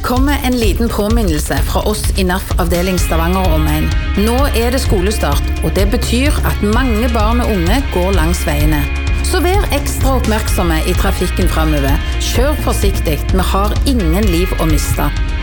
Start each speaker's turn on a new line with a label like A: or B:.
A: kommer en liten påminnelse fra oss i NAF-avdeling Stavanger og omegn. Nå det skolestart, og det betyr at mange barn og unge går langs veiene. Så vær ekstra oppmerksomme i trafikken fremover. Kjør forsiktig, vi har ingen liv å miste.